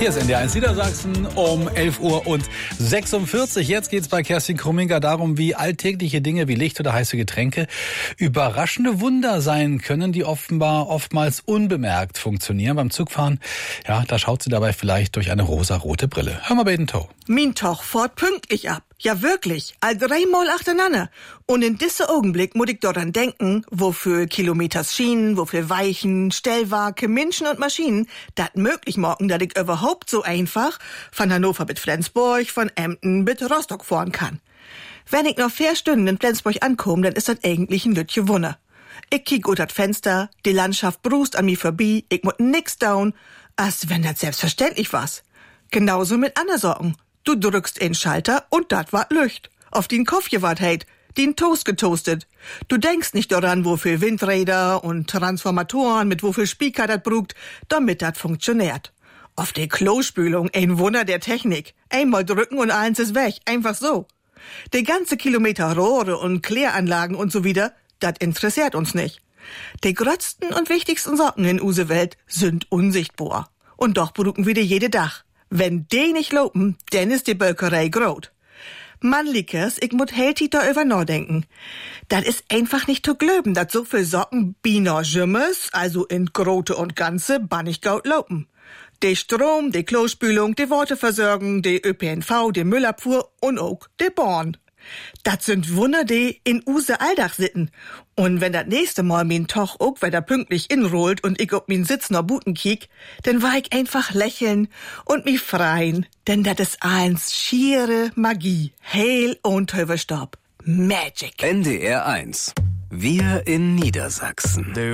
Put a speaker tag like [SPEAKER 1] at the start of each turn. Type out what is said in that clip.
[SPEAKER 1] Hier ist NDR1 Niedersachsen um 11:46 Uhr. Jetzt geht's bei Kerstin Krumminger darum, wie alltägliche Dinge wie Licht oder heiße Getränke überraschende Wunder sein können, die offenbar oftmals unbemerkt funktionieren. Beim Zugfahren, ja, da schaut sie dabei vielleicht durch eine rosarote Brille. Hör mal bei den Tow.
[SPEAKER 2] Min Toch fährt pünktlich ab. Ja, wirklich. All 3 Mal achteinander. Und in diesem Augenblick muss ich daran denken, wofür Kilometers Schienen, wofür Weichen, Stellwerke, Menschen und Maschinen das möglich machen, dass ich überhaupt so einfach von Hannover bis Flensburg, von Emden bis Rostock fahren kann. Wenn ich noch 4 Stunden in Flensburg ankomme, dann ist das eigentlich ein Lütje Wunder. Ich kiek ut das Fenster, die Landschaft brust an mir vorbei, ich muss nix down, als wenn das selbstverständlich was. Genauso mit anderen Sorgen. Du drückst in Schalter und dat wart Lücht. Auf den Kopf gewart heit, den Toast getoastet. Du denkst nicht daran, wofür Windräder und Transformatoren mit wofür Speaker dat brugt, damit dat funktioniert. Auf die Klospülung, ein Wunder der Technik. Einmal drücken und eins ist weg, einfach so. Die ganze Kilometer Rohre und Kläranlagen und so wieder, dat interessiert uns nicht. Die größten und wichtigsten Sorgen in use Welt sind unsichtbar. Und doch brugen wir die jede Dach. Wenn die nicht lopen, dann ist die Bölkerei grot. Man liekes, ich muss heltig darüber nachdenken. Das ist einfach nicht zu glauben, dass so viel Socken bina Jümmes, also in Grote und Ganze, bannig gaut lopen. Die Strom, die Klospülung, die Waterversorgung, die ÖPNV, die Müllabfuhr und auch die Bahn. Das sind Wunder, die in use Alldach sitten. Und wenn das nächste Mal min Toch auch wieder pünktlich inrollt und ich ob min Sitz noch Buten kiek, dann war ich einfach lächeln und mich freien. Denn das ist eins schiere Magie. Heil und Töverstab. Magic.
[SPEAKER 3] NDR1. Wir in Niedersachsen.